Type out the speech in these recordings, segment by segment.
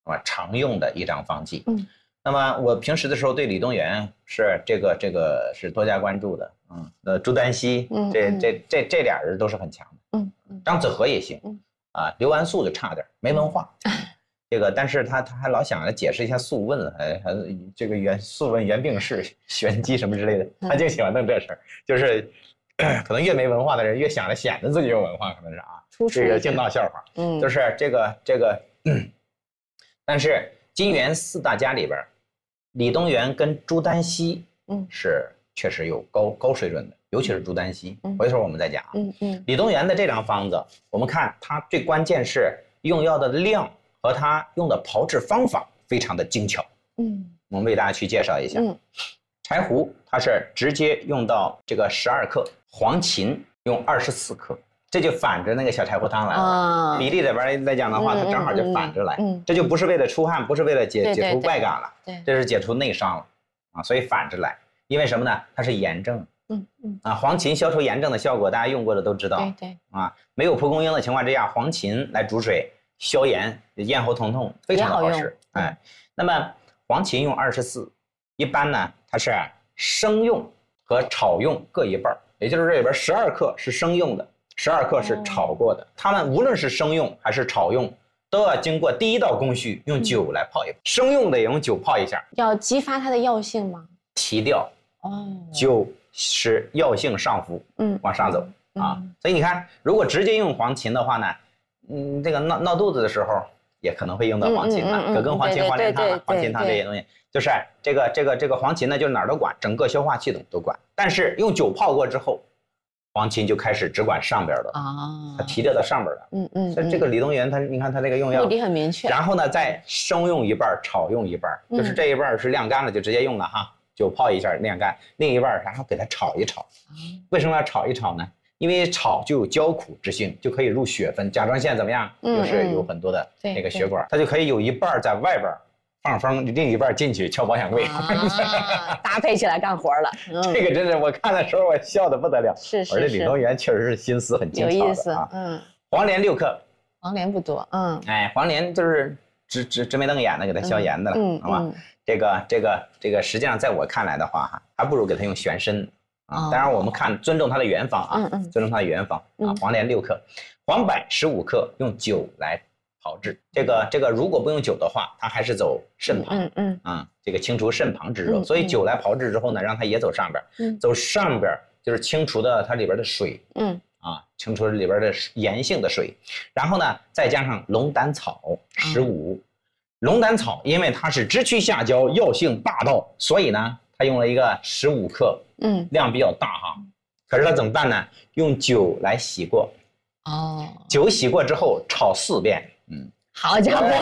啊常用的一张方剂。那么我平时的时候对李东垣是这个是多加关注的，朱丹溪，这俩人都是很强的，张子和也行，啊，刘安素就差点没文化，这个但是他还老想着解释一下《素问》，还这个《素问》原病是玄机什么之类的，他就喜欢弄这事儿，就是可能越没文化的人越想着显得自己有文化，可能是啊，这个净闹笑话，就是这个，但是金元四大家里边。李东垣跟朱丹溪，是确实有高水准的，尤其是朱丹溪，回头我们再讲。李东垣的这张方子，我们看它最关键是用药的量和它用的炮制方法非常的精巧。我们为大家去介绍一下。柴胡它是直接用到这个12克，黄芩用24克。这就反着那个小柴胡汤来了，比例里边来讲的话，它正好就反着来，这就不是为了出汗，不是为了解除外感了，这是解除内伤了，啊，所以反着来，因为什么呢？它是炎症，黄芩消除炎症的效果，大家用过的都知道，啊，没有蒲公英的情况之下，黄芩来煮水消炎，咽喉疼痛非常的好使，哎，那么黄芩用24，一般呢它是生用和炒用各一半，也就是这里边12克是生用的。12克是炒过的，它们无论是生用还是炒用，都要经过第一道工序，用酒来泡一泡。生用的也用酒泡一下， 要激发它的药性吗？ 提调，酒使药性上浮，往上走啊。所以你看，如果直接用黄芩的话呢，这个闹肚子的时候也可能会用到黄芩啊，葛根黄芩、黄连汤、黄芩汤这些东西，就是这个黄芩呢，就是哪儿都管，整个消化系统都管。但是用酒泡过之后。黄芩就开始只管上边的它提调到上边的，所以这个李东垣你看他这个用药目的很明确， 然后呢再生用一半，炒用一半，就是这一半是晾干了就直接用了哈，酒泡一下晾干，另一半然后给它炒一炒。为什么要炒一炒呢？因为炒就有焦苦之性，就可以入血分，甲状腺怎么样？就是有很多的那个血管，它就可以有一半在外边。放风，另一半进去敲保险柜， 搭配起来干活了。 这个真是我看的时候我笑得不得了。 是， 而且李东垣确实是心思很精巧的， 有意思。 黄连6克， 黄连不多， 哎，黄连就是直眉瞪眼的给它消炎的了，好吧？这个实际上在我看来的话哈，还不如给它用玄参啊。当然我们尊重它的原方啊，尊重它的原方啊。黄连6克，黄柏15克，用酒来。炮制这个如果不用酒的话，它还是走肾旁，这个清除肾旁之热，所以酒来炮制之后呢，让它也走上边，走上边就是清除的它里边的水，清除里边的炎性的水，然后呢再加上龙胆草15，龙胆草因为它是直驱下焦，药性霸道，所以呢它用了一个15克，量比较大哈，可是它怎么办呢？用酒来洗过，酒洗过之后炒4遍。 好家伙，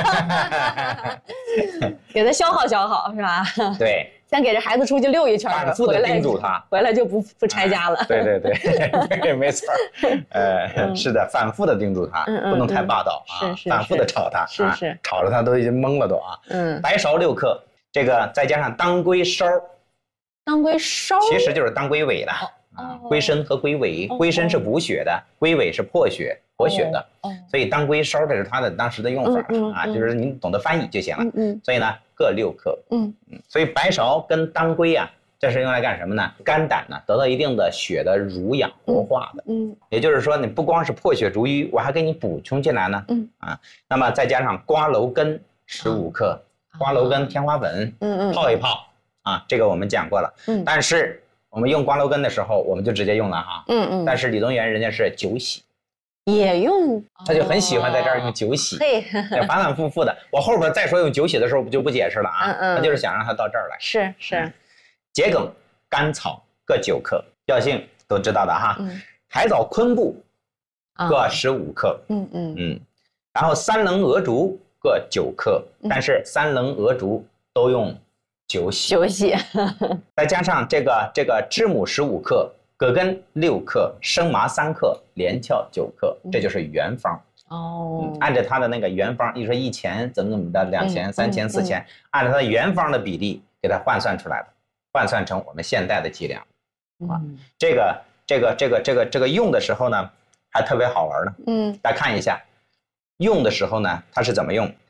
给他消耗消耗是吧？ 对， 先给这孩子出去溜一圈， 反复的叮嘱他， 回来就不拆家了。 对，没错，是的，反复的叮嘱他，不能太霸道啊，反复的炒他， 是， 炒了他都已经懵了都啊。白芍6克，这个再加上当归梢，其实就是当归尾了。归参和归尾，归参是补血的，归尾是破血活血的，所以当归梢这是它的当时的用法啊，就是您懂得翻译就行了。所以呢各6克，所以白芍跟当归啊，这是用来干什么呢？肝胆呢得到一定的血的濡养活化的，也就是说你不光是破血逐瘀，我还给你补充进来呢，那么再加上瓜蒌根15克，瓜蒌根天花粉，泡一泡啊，这个我们讲过了，但是。我们用瓜蒌根的时候，我们就直接用了哈。但是李东垣人家是酒洗， 也用， 他就很喜欢在这儿用酒洗，反反复复的。我后边再说用酒洗的时候就不解释了啊，他就是想让他到这儿来。 是， 桔梗、甘草各9克，药性都知道的哈。海藻、昆布各15克，然后三棱、鹅竹各9克，但是三棱、鹅竹都用。酒洗，再加上这个知母15克，葛根6克，生麻3克，连翘9克，这就是原方。按照它的那个原方，你说1钱怎么的，2钱、3钱、4钱，按照它的原方的比例给它换算出来的，换算成我们现代的剂量。这个用的时候呢，还特别好玩呢。大家看一下，用的时候呢，它是怎么用？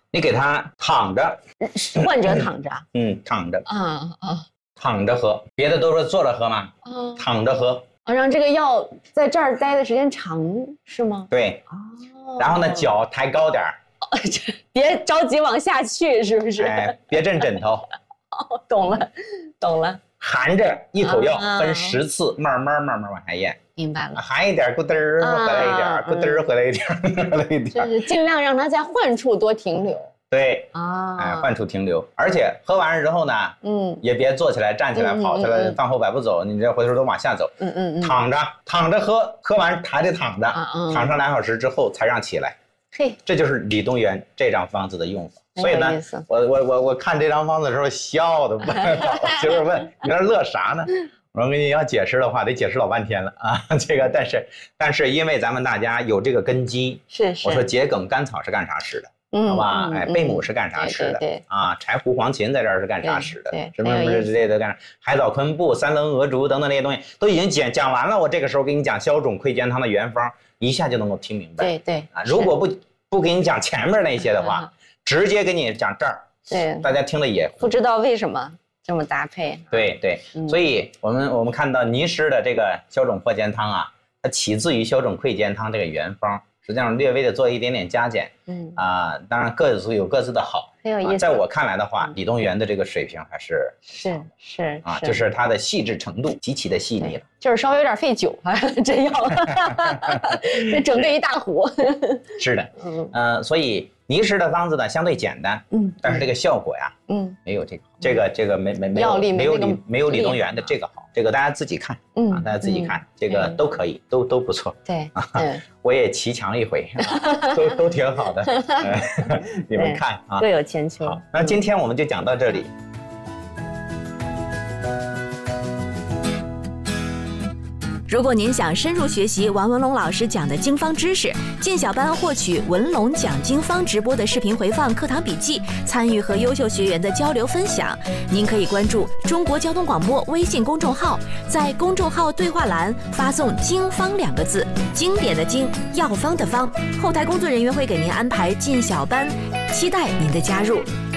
你给他躺着， 患者躺着， 躺着啊， 躺着喝，别的都是坐着喝吗？躺着喝， 让这个药在这儿待的时间长是吗？ 对，然后呢，脚抬高点儿， 别着急往下去，是不是？ 哎，别震枕头。 懂了。 含着一口药分10次，慢慢往下咽。 明白了， 含一点，咕嘚儿回来一点，咕嘚儿回来一点， 就是尽量让它在患处多停留。 对哎，患处停留，而且喝完之后呢，也别坐起来、站起来、跑起来，放后百步走，你这回头都往下走。躺着喝，喝完还得躺着，躺上2小时之后才让起来。 嘿， 这就是李东垣这张方子的用法。所以呢，我看这张方子的时候笑的不得了，就是问你在乐啥呢？我说你要解释的话，得解释老半天了啊。这个，但是因为咱们大家有这个根基， 是我说桔梗甘草是干啥使的？好吧？哎，贝母是干啥使的？ 对啊，柴胡黄芩在这儿是干啥使的？什么之类的干啥？海藻昆布、三棱鹅竹等等这些东西都已经讲完了。我这个时候给你讲消肿溃坚汤的原方，一下就能够听明白。 对啊，如果不给你讲前面那些的话，直接给你讲这儿， 对， 大家听了也不知道为什么这么搭配。 对，所以我们看到倪师的这个消肿破坚汤啊，它起自于消肿溃坚汤这个原方，实际上略微的做一点点加减，当然各自有各自的好， 很有意思。 在我看来的话，李东垣的这个水平还是就是它的细致程度极其的细腻了， 就是稍微有点费酒啊，这药，这整对一大壶。 是的，所以倪师的方子呢相对简单，但是这个效果呀，没有这个没有李东垣的这个好，这个大家自己看，大家自己看，这个都可以，都不错。 对， 我也骑墙一回，都挺好的，你们看啊， 各有千秋。 好，那今天我们就讲到这里。 如果您想深入学习王文龙老师讲的经方知识，进小班获取文龙讲经方直播的视频回放、课堂笔记，参与和优秀学员的交流分享，您可以关注中国交通广播微信公众号，在公众号对话栏发送“经方”2个字，经典的经，药方的方，后台工作人员会给您安排进小班，期待您的加入。